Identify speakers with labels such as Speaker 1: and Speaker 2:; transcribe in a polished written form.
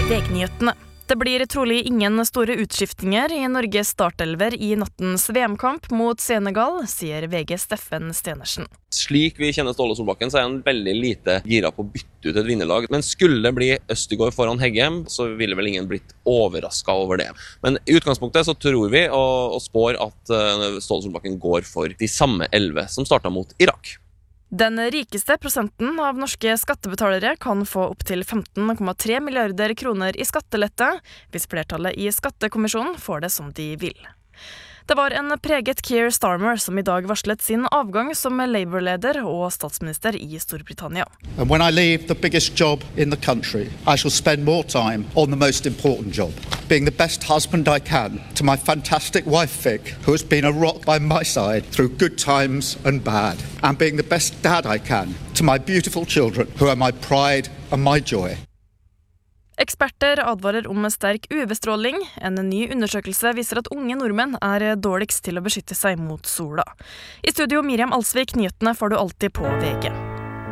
Speaker 1: VG-nyhetene. Det blir trolig ingen store utskiftninger i Norges startelver i nattens VM-kamp mot Senegal, sier VG Steffen Stenersen.
Speaker 2: Slik vi kjenner Ståle Solbakken, så han veldig lite gira på å bytte ut et vinnerlag. Men skulle det bli Østigård foran Heggem, så ville vel ingen blitt overrasket over det. Men i utgangspunktet så tror vi og spår at Ståle Solbakken går for de samme 11 som startet mot Irak.
Speaker 1: Den rikeste prosenten av norske skattebetalere kan få opp til 15,3 milliarder kroner i skattelette, hvis flertallet i skattekommisjonen får det som de vil. Det var en preget Keir Starmer som i dag varslet sin avgang som Labour-leder og statsminister i Storbritannia.
Speaker 3: And when I leave the biggest job in the country, I shall spend more time on the most important job, being the best husband I can to my fantastic wife Vic, who has been a rock by my side through good times and bad, and being the best dad I can to my beautiful children, who are my pride and my joy.
Speaker 1: Eksperter advarer om sterk UV-stråling. En ny undersøkelse viser at unge nordmenn er dårligst til å beskytte seg mot sola. I studio Miriam Alsvik, nyhetene får du alltid på VG.